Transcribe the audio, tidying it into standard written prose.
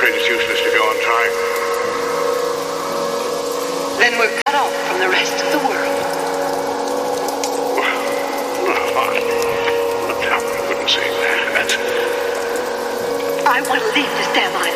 afraid it's useless to go on trying. Then we're cut off from the rest of the world. Well, I wouldn't say that. I want to live to stand my